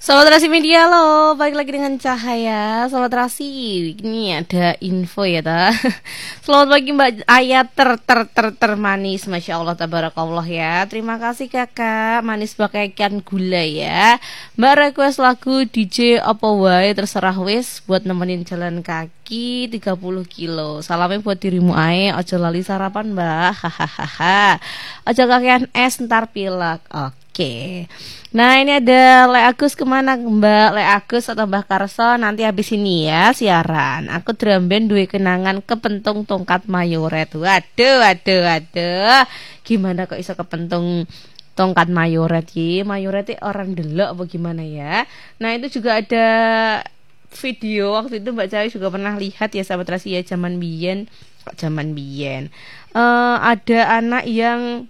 Sobat Rasi Media, lo balik lagi dengan Cahaya. Sobat Rasi, ini ada info ya ta. Selamat pagi Mbak Ayat termanis, Masya Allah, tabarakallah ya. Terima kasih kakak, manis bagaikan gula ya. Mbak request lagu DJ apa wae terserah wis, buat nemenin jalan kaki 30 kilo. Salamnya buat dirimu ae, ojo lali sarapan mbak. Hahaha. Ojo kakean es ntar pilek. Oke. Nah ini ada Le Agus, kemana Mbak Le Agus atau Mbak Karso? Nanti habis ini ya siaran. Aku drum band duwe kenangan kepentung tongkat mayoret. Waduh. Gimana kok iso kepentung tongkat mayoret ki? Mayoret orang delok apa gimana ya? Nah itu juga ada video waktu itu Mbak Cahaya juga pernah lihat ya sahabat Rasi ya, zaman biyen. Ada anak yang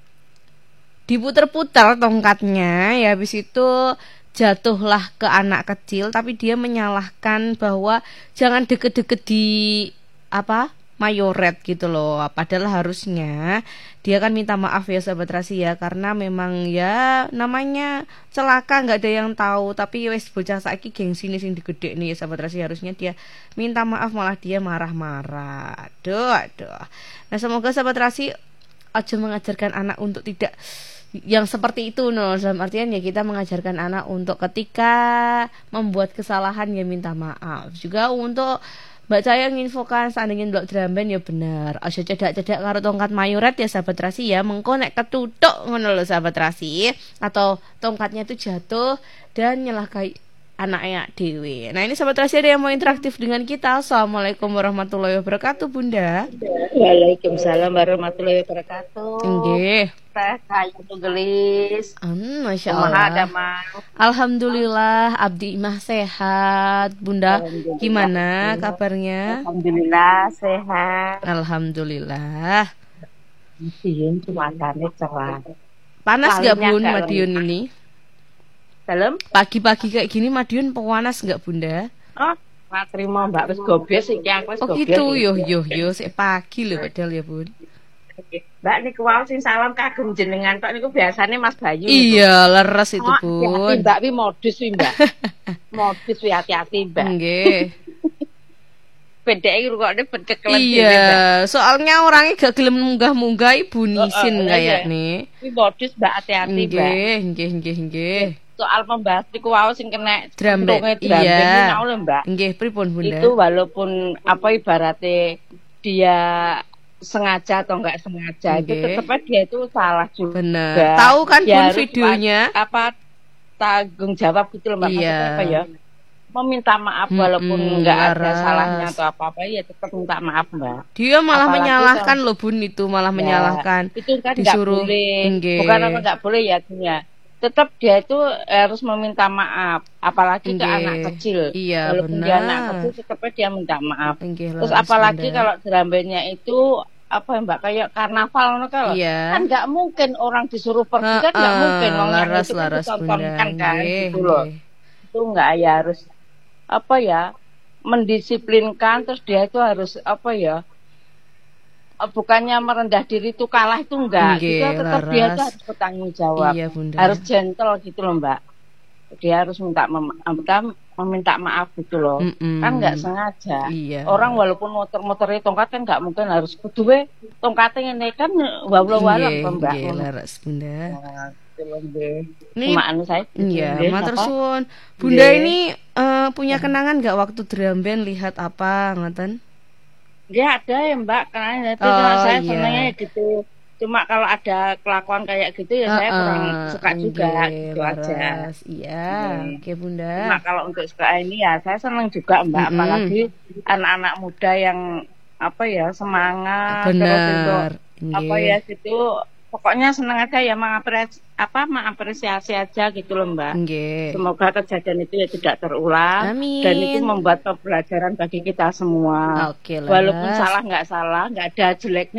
diputer-puter tongkatnya ya, habis itu jatuhlah ke anak kecil, tapi dia menyalahkan bahwa jangan deket-deket di mayoret gitu loh. Padahal harusnya dia kan minta maaf ya sahabat Rasi ya, karena memang ya namanya celaka nggak ada yang tahu. Tapi wes bocah saiki gengsi nih sing digede nih ya sahabat Rasi, harusnya dia minta maaf, malah dia marah-marah. Aduh. Nah semoga sahabat Rasi aja mengajarkan anak untuk tidak yang seperti itu dalam artian ya kita mengajarkan anak untuk ketika membuat kesalahan ya minta maaf. Juga untuk Mbak Cahaya nginfokan seandainya blok drum band ya bener aja cedak-cedak karo tongkat mayoret ya sahabat Rasi ya, mengko nek ketutuk ngono lho sahabat Rasi, atau tongkatnya itu jatuh dan nyelakai anaknya dewe. Nah ini sahabat Rasi ada yang mau interaktif dengan kita. Assalamualaikum warahmatullahi wabarakatuh Bunda. Waalaikumsalam warahmatullahi wabarakatuh. Nggih. Teh kayu gelis. Masya Allah. Alhamdulillah abdi imah sehat. Bunda gimana kabarnya? Alhamdulillah sehat. Alhamdulillah. Madiun cuacanya cerah. Panas gak Bun Madiun ini? Dalam pagi-pagi kayak gini Madiun panas nggak Bunda? Oh, nggak terima Mbak, wis gobes iki aku wis gobes. Oh gitu, yo sik pagi lho padahal ya Bun. Mbak niku wau sing salam kagem jenengan tok niku biasane Mas Bayu. Iya, leres itu Bun. Mbak wi modus wi Mbak. Modus wi hati-hati Mbak. Nggih. Bedeke rukone bedekelen. Iya, soalnya orangnya gak gelem munggah-munggah Ibu Nisin kayaknya. Wi modus Mbak, hati-hati Mbak. Nggih. Soal membahas niku wau sing kena drum band iya lho Mbak. Nggih, pripun Bunda? Itu walaupun ibaratnya dia sengaja atau enggak sengaja, itu tetap dia itu salah juga. Bener. Tahu kan Bun videonya? Tanggung jawab gitu loh Mbak. Iya. Apa ya? Meminta maaf walaupun enggak ada salahnya atau apa-apa ya tetap minta maaf Mbak. Dia malah menyalahkan loh Bun, itu malah menyalahkan. Itu kan disuruh bukan apa enggak boleh ya dunia. Tetap dia itu harus meminta maaf, apalagi ke anak kecil. Iya, walaupun benar. Dia anak kecil tetap dia minta maaf. Terus apalagi kalau drum bandnya itu Mbak kayak karnaval kalau kan nggak mungkin orang disuruh pergi kan nggak mungkin laras ditontonkan kan gitu loh. Itu nggak ya, harus mendisiplinkan, terus dia itu harus bukannya merendah diri itu kalah itu enggak, juga tetap dia itu harus bertanggung jawab, harus gentle gitu loh Mbak. Dia harus meminta maaf gitu loh. Kan nggak sengaja. Orang walaupun motor-motornya tongkat kan nggak mungkin harus kudu tongkatnya ini kan walau-walau Mbak. Iya, laras Bunda. Ini saya. Iya, matur suwun. Bunda ini punya kenangan nggak waktu drum band lihat apa ngoten? Dia ada ya Mbak, karena itu saya senangnya gitu. Cuma kalau ada kelakuan kayak gitu ya saya kurang suka juga gitu aja. Iya, oke Bunda. Cuma kalau untuk suka ini ya saya senang juga Mbak, apalagi anak-anak muda yang semangat. Bener. Terus gitu. Pokoknya senang aja ya, mengapresiasi aja gitu loh Mbak. Semoga kejadian itu ya tidak terulang. Amin. Dan itu membuat pembelajaran bagi kita semua. Oke, walaupun salah nggak ada jeleknya.